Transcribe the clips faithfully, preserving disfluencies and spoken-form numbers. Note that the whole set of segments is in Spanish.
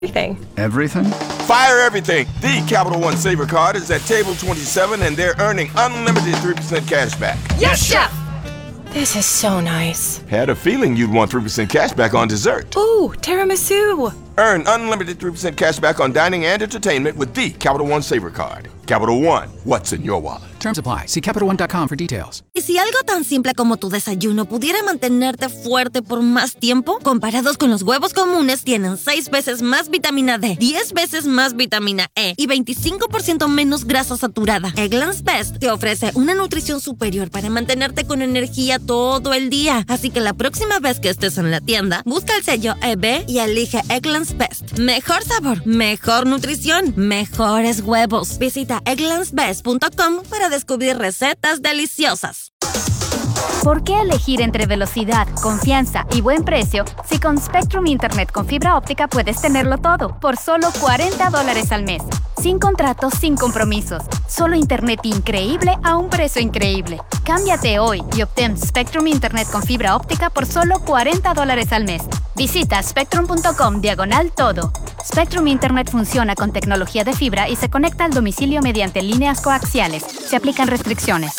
Everything. Everything? Fire everything. The Capital One Saver Card is at table twenty-seven, and they're earning unlimited three percent cash back. Yes, Chef! This is so nice. Had a feeling you'd want three percent cash back on dessert. Ooh, tiramisu. Earn unlimited three percent cash back on dining and entertainment with the Capital One Saver Card. Capital One, what's in your wallet? Terms apply. See Capital One dot com for details. ¿Y si algo tan simple como tu desayuno pudiera mantenerte fuerte por más tiempo? Comparados con los huevos comunes, tienen seis veces más vitamina D, diez veces más vitamina E y veinticinco por ciento menos grasa saturada. Eggland's Best te ofrece una nutrición superior para mantenerte con energía todo el día. Así que la próxima vez que estés en la tienda, busca el sello E B y elige Eggland's Best. Mejor sabor, mejor nutrición, mejores huevos. Visita egglands best punto com para descubrir recetas deliciosas. ¿Por qué elegir entre velocidad, confianza y buen precio si con Spectrum Internet con fibra óptica puedes tenerlo todo por solo cuarenta dólares al mes? Sin contratos, sin compromisos. Solo internet increíble a un precio increíble. Cámbiate hoy y obtén Spectrum Internet con fibra óptica por solo cuarenta dólares al mes. Visita spectrum punto com diagonal todo. Spectrum Internet funciona con tecnología de fibra y se conecta al domicilio mediante líneas coaxiales. Se aplican restricciones.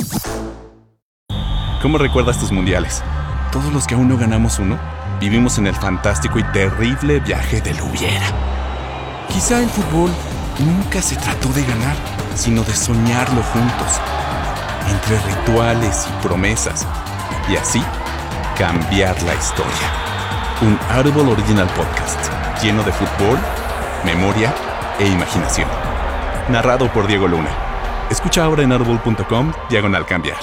¿Cómo recuerdas tus mundiales? Todos los que aún no ganamos uno, vivimos en el fantástico y terrible viaje del hubiera. Quizá el fútbol nunca se trató de ganar, sino de soñarlo juntos, entre rituales y promesas, y así cambiar la historia. Un Audible Original Podcast, lleno de fútbol, memoria e imaginación. Narrado por Diego Luna. Escucha ahora en audible punto com diagonal cambiar.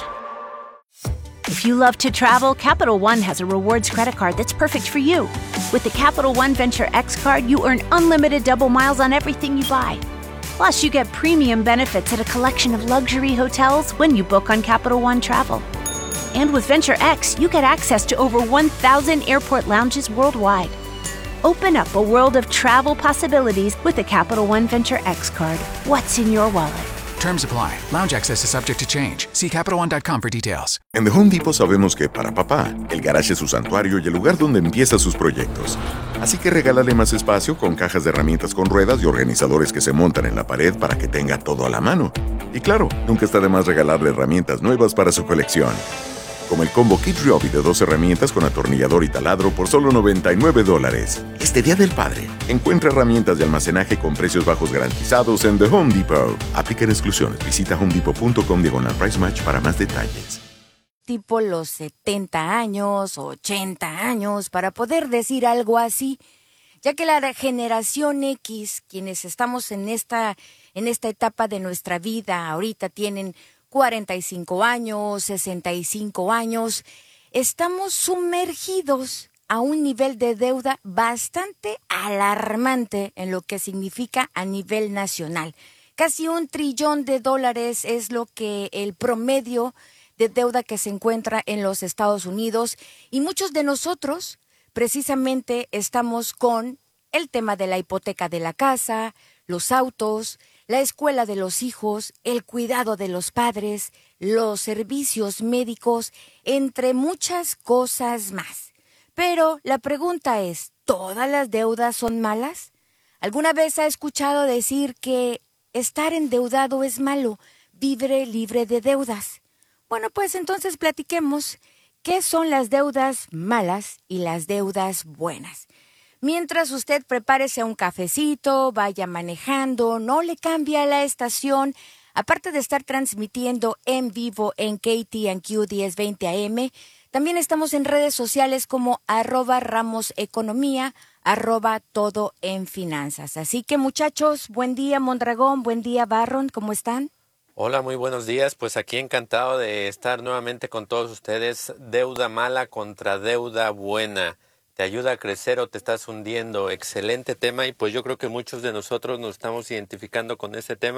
If you love to travel, Capital One has a rewards credit card that's perfect for you. With the Capital One Venture X card, you earn unlimited double miles on everything you buy. Plus, you get premium benefits at a collection of luxury hotels when you book on Capital One Travel. And with Venture X, you get access to over one thousand airport lounges worldwide. Open up a world of travel possibilities with the Capital One Venture X card. What's in your wallet? Terms apply. Lounge access is subject to change. See Capital One dot com for details. En The Home Depot sabemos que para papá, el garage es su santuario y el lugar donde empieza sus proyectos. Así que regálale más espacio con cajas de herramientas con ruedas y organizadores que se montan en la pared para que tenga todo a la mano. Y claro, nunca está de más regalarle herramientas nuevas para su colección. Como el combo Kid Ryobi de dos herramientas con atornillador y taladro por solo noventa y nueve dólares. Este Día del Padre, encuentra herramientas de almacenaje con precios bajos garantizados en The Home Depot. Aplican exclusiones. Visita home depot punto com diagonal price match para más detalles. Tipo los setenta años, ochenta años, para poder decir algo así, ya que la generación X, quienes estamos en esta, en esta etapa de nuestra vida, ahorita tienen cuarenta y cinco años, sesenta y cinco años, estamos sumergidos a un nivel de deuda bastante alarmante en lo que significa a nivel nacional. Casi un trillón de dólares es lo que el promedio de deuda que se encuentra en los Estados Unidos, y muchos de nosotros precisamente estamos con el tema de la hipoteca de la casa, los autos, la escuela de los hijos, el cuidado de los padres, los servicios médicos, entre muchas cosas más. Pero la pregunta es, ¿todas las deudas son malas? ¿Alguna vez ha escuchado decir que estar endeudado es malo, vivir libre de deudas? Bueno, pues entonces platiquemos qué son las deudas malas y las deudas buenas. Mientras usted prepárese un cafecito, vaya manejando, no le cambie a la estación. Aparte de estar transmitiendo en vivo en K T and Q diez veinte A M, también estamos en redes sociales como arroba Ramos Economía, arroba Todo en Finanzas. Así que muchachos, buen día Mondragón, buen día Barron, ¿cómo están? Hola, muy buenos días. Pues aquí encantado de estar nuevamente con todos ustedes. Deuda mala contra deuda buena. ¿Te ayuda a crecer o te estás hundiendo? Excelente tema, y pues yo creo que muchos de nosotros nos estamos identificando con ese tema.